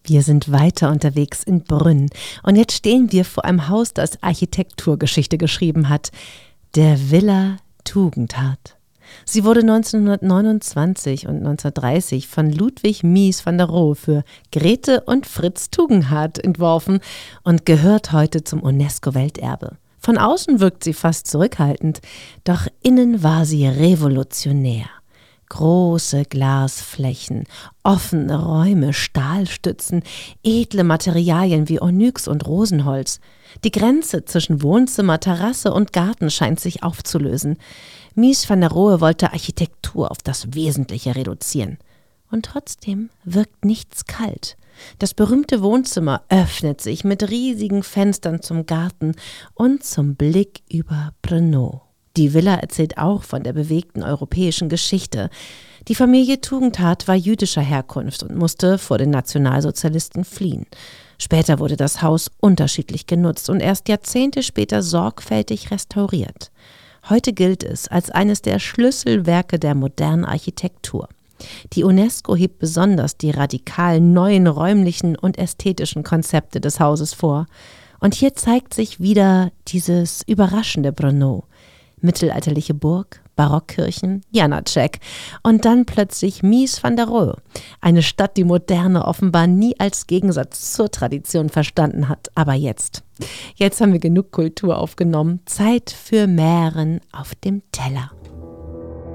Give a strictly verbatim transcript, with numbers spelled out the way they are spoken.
Wir sind weiter unterwegs in Brünn und jetzt stehen wir vor einem Haus, das Architekturgeschichte geschrieben hat, der Villa Tugendhat. Sie wurde neunzehnhundertneunundzwanzig und neunzehnhundertdreißig von Ludwig Mies van der Rohe für Grete und Fritz Tugendhat entworfen und gehört heute zum UNESCO-Welterbe. Von außen wirkt sie fast zurückhaltend, doch innen war sie revolutionär. Große Glasflächen, offene Räume, Stahlstützen, edle Materialien wie Onyx und Rosenholz. Die Grenze zwischen Wohnzimmer, Terrasse und Garten scheint sich aufzulösen. Mies van der Rohe wollte Architektur auf das Wesentliche reduzieren. Und trotzdem wirkt nichts kalt. Das berühmte Wohnzimmer öffnet sich mit riesigen Fenstern zum Garten und zum Blick über Brno. Die Villa erzählt auch von der bewegten europäischen Geschichte. Die Familie Tugendhat war jüdischer Herkunft und musste vor den Nationalsozialisten fliehen. Später wurde das Haus unterschiedlich genutzt und erst Jahrzehnte später sorgfältig restauriert. Heute gilt es als eines der Schlüsselwerke der modernen Architektur. Die UNESCO hebt besonders die radikal neuen räumlichen und ästhetischen Konzepte des Hauses vor. Und hier zeigt sich wieder dieses überraschende Brno. Mittelalterliche Burg, Barockkirchen, Janáček und dann plötzlich Mies van der Rohe, eine Stadt, die Moderne offenbar nie als Gegensatz zur Tradition verstanden hat. Aber jetzt, jetzt haben wir genug Kultur aufgenommen, Zeit für Mähren auf dem Teller.